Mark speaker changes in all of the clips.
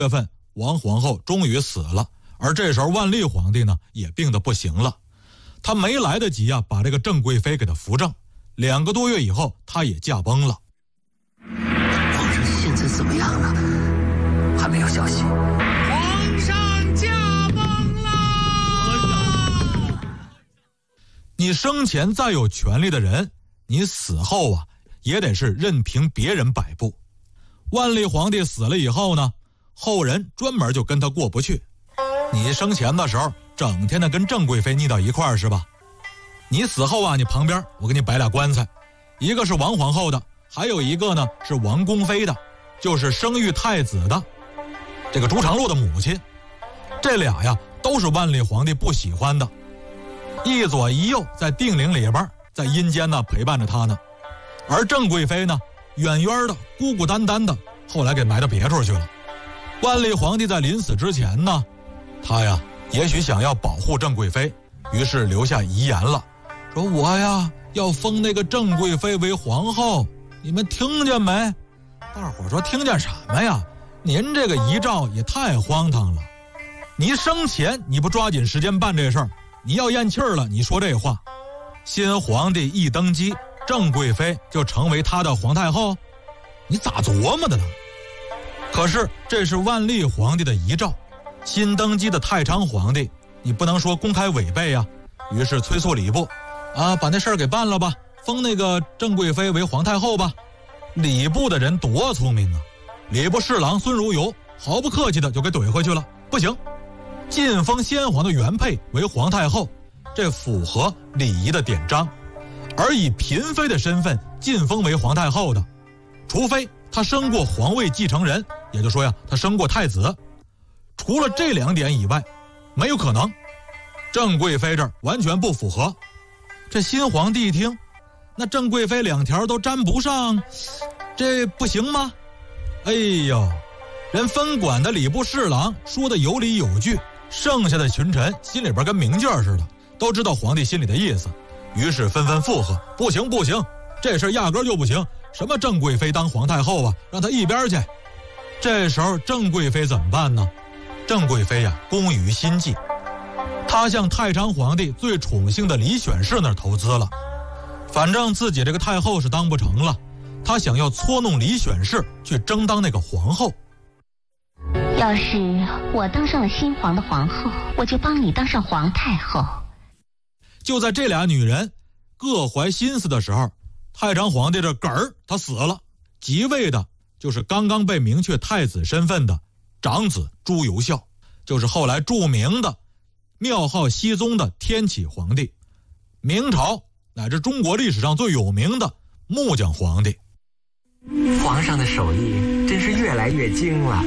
Speaker 1: 月份，王皇后终于死了，而这时候万历皇帝呢也病得不行了，他没来得及啊把这个郑贵妃给他扶正，2个多月以后他也驾崩了。
Speaker 2: 皇上现在怎么样了？还没有消息。
Speaker 3: 皇上驾崩了！
Speaker 1: 你生前再有权力的人，你死后啊也得是任凭别人摆布。万历皇帝死了以后呢，后人专门就跟他过不去。你生前的时候整天的跟郑贵妃腻到一块儿是吧？你死后啊，你旁边我给你摆俩棺材，一个是王皇后的，还有一个呢是王宫妃的，就是生育太子的这个朱常洛的母亲。这俩呀都是万历皇帝不喜欢的，一左一右在定陵里边，在阴间呢陪伴着他呢。而郑贵妃呢远远的孤孤单单的，后来给埋到别处去了。万历皇帝在临死之前呢，他呀也许想要保护郑贵妃，于是留下遗言了，说我呀要封那个郑贵妃为皇后，你们听见没？大伙说听见什么呀？您这个遗诏也太荒唐了，你生前你不抓紧时间办这事儿，你要咽气儿了你说这话，新皇帝一登基，郑贵妃就成为他的皇太后，你咋琢磨的呢？可是这是万历皇帝的遗诏，新登基的太昌皇帝你不能说公开违背啊，于是催促礼部啊把那事儿给办了吧，封那个郑贵妃为皇太后吧。礼部的人多聪明啊，礼部侍郎孙如游毫不客气的就给怼回去了，不行，晋封先皇的原配为皇太后，这符合礼仪的典章，而以嫔妃的身份晋封为皇太后的，除非她生过皇位继承人，也就是说呀她生过太子，除了这2点以外没有可能。郑贵妃这儿完全不符合。这新皇帝一听，那郑贵妃2条都沾不上，这不行吗？哎呦，人分管的礼部侍郎说的有理有据，剩下的群臣心里边跟明镜似的，都知道皇帝心里的意思，于是纷纷附和，不行不行，这事压根就不行，什么郑贵妃当皇太后啊，让她一边去。这时候郑贵妃怎么办呢？郑贵妃呀工于心计，她向太昌皇帝最宠幸的李选侍那儿投资了，反正自己这个太后是当不成了，她想要搓弄李选侍去争当那个皇后。
Speaker 4: 要是我当上了新皇的皇后，我就帮你当上皇太后。
Speaker 1: 就在这俩女人各怀心思的时候，太昌皇帝这嗝儿他死了，即位的就是刚刚被明确太子身份的长子朱由校，就是后来著名的庙号熹宗的天启皇帝，明朝乃至中国历史上最有名的木匠皇帝。
Speaker 2: 皇上的手艺真是越来越精了。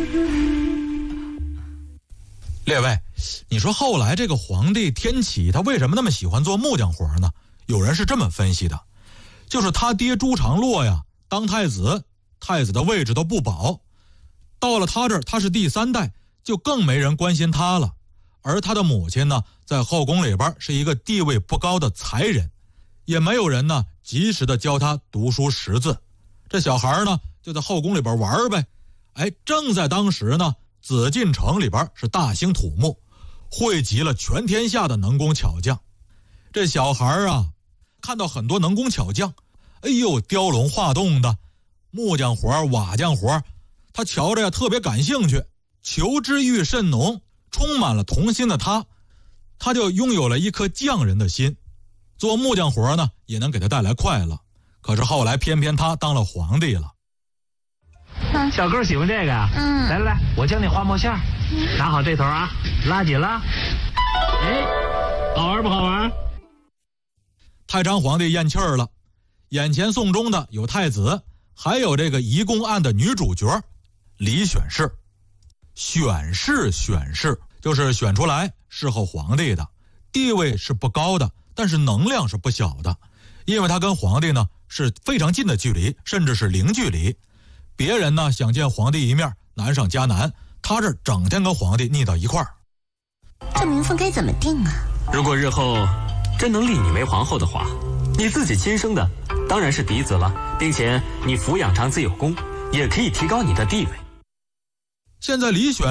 Speaker 1: 列位，你说后来这个皇帝天启他为什么那么喜欢做木匠活呢？有人是这么分析的，就是他爹朱常洛呀当太子，太子的位置都不保，到了他这儿他是第3代，就更没人关心他了。而他的母亲呢在后宫里边是一个地位不高的才人，也没有人呢及时的教他读书识字，这小孩呢就在后宫里边玩呗。哎，正在当时呢，紫禁城里边是大兴土木，汇集了全天下的能工巧匠。这小孩啊看到很多能工巧匠，哎呦，雕龙画栋的木匠活瓦匠活，他瞧着呀特别感兴趣，求知欲甚浓，充满了童心的他就拥有了一颗匠人的心，做木匠活呢也能给他带来快乐。可是后来偏偏他当了皇帝了。
Speaker 3: 小哥喜欢这个呀？来来来，我教你画墨线，拿好这头啊，拉紧了。哎，好玩不好玩？
Speaker 1: 太昌皇帝咽气儿了，眼前送终的有太子，还有这个移宫案的女主角李选侍。选侍就是选出来侍候皇帝的，地位是不高的，但是能量是不小的，因为他跟皇帝呢是非常近的距离，甚至是零距离。别人呢想见皇帝一面难上加难，他这整天跟皇帝腻到一块儿。
Speaker 4: 这名分该怎么定啊？
Speaker 5: 如果日后真能立你为皇后的话，你自己亲生的当然是嫡子了，并且你抚养长子有功，也可以提高你的地位。
Speaker 1: 现在李选